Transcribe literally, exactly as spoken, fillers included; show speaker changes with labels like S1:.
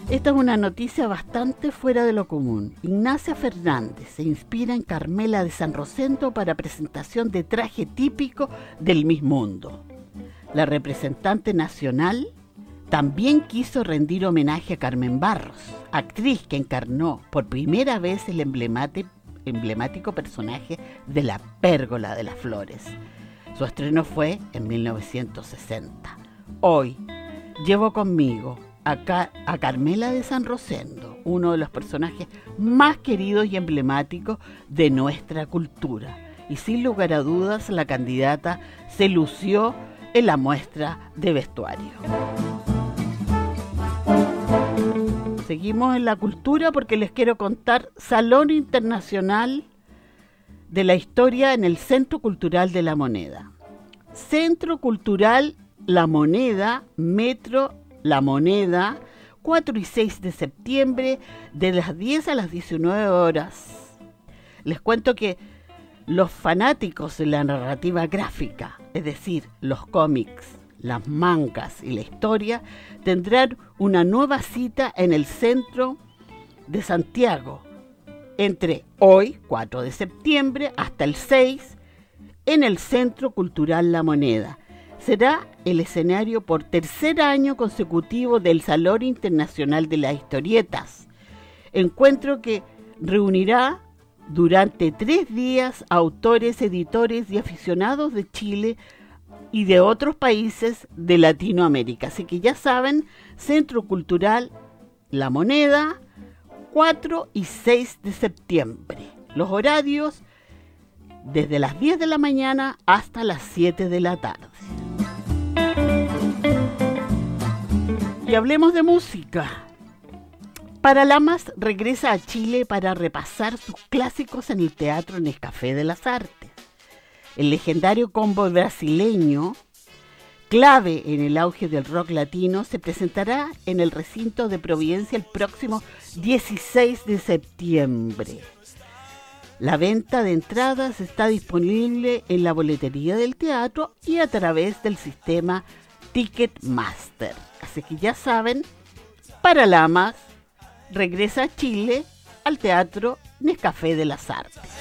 S1: Esta es una noticia bastante fuera de lo común. Ignacia Fernández se inspira en Carmela de San Rosendo para presentación de traje típico del Miss Mundo. La representante nacional también quiso rendir homenaje a Carmen Barros, actriz que encarnó por primera vez el emblemático, emblemático personaje de la Pérgola de las Flores. Su estreno fue en mil novecientos sesenta. Hoy llevo conmigo a, Car- a Carmela de San Rosendo, uno de los personajes más queridos y emblemáticos de nuestra cultura. Y sin lugar a dudas, la candidata se lució en la muestra de vestuario. Seguimos en la cultura porque les quiero contar Salón Internacional de la Historia en el Centro Cultural de la Moneda. Centro Cultural La Moneda, Metro La Moneda, cuatro y seis de septiembre, de las diez a las diecinueve horas. Les cuento que los fanáticos de la narrativa gráfica, es decir, los cómics, las mangas y la historia, tendrán una nueva cita en el centro de Santiago, entre hoy, cuatro de septiembre, hasta el seis, en el Centro Cultural La Moneda. Será el escenario por tercer año consecutivo del Salón Internacional de las Historietas, encuentro que reunirá durante tres días autores, editores y aficionados de Chile y de otros países de Latinoamérica. Así que ya saben, Centro Cultural La Moneda, cuatro y seis de septiembre. Los horarios desde las diez de la mañana hasta las siete de la tarde. Y hablemos de música. Paralamas regresa a Chile para repasar sus clásicos en el Teatro Nescafé de las Artes. El legendario combo brasileño, clave en el auge del rock latino, se presentará en el recinto de Providencia el próximo dieciséis de septiembre. La venta de entradas está disponible en la boletería del teatro y a través del sistema Ticketmaster. Así que ya saben, Paralamas regresa a Chile al Teatro Nescafé de las Artes.